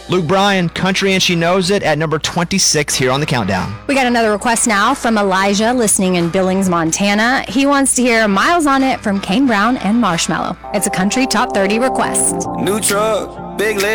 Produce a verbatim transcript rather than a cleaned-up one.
Luke Bryan, Country and She Knows It at number twenty-six here on the countdown. We got another request now from Elijah, listening in Billings, Montana. He wants to hear Miles on It from Kane Brown and Marshmello. It's a country top thirty request. New truck, big leg.